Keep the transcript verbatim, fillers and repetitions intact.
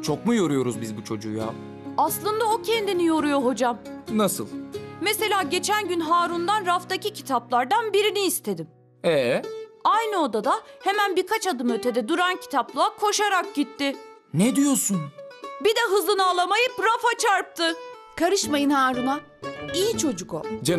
Çok mu yoruyoruz biz bu çocuğu ya? Aslında o kendini yoruyor hocam. Nasıl? Mesela geçen gün Harun'dan raftaki kitaplardan birini istedim. Ee? Aynı odada hemen birkaç adım ötede duran kitaplığa koşarak gitti. Ne diyorsun? Bir de hızını alamayıp rafa çarptı. Karışmayın Harun'a. İyi çocuk o.